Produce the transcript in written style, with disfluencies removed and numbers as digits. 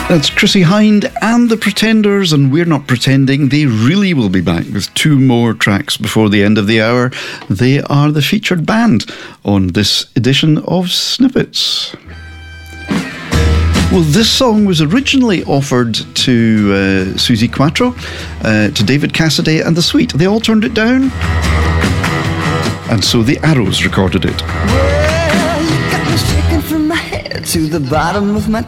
That's Chrissie Hynde and the Pretenders, and we're not pretending. They really will be back with 2 more tracks before the end of the hour. They are the featured band on this edition of Snippets. Well, this song was originally offered to Suzi Quatro, to David Cassidy and The Sweet. They all turned it down, and so the Arrows recorded it. Well, you got me shaking from my head to the bottom of my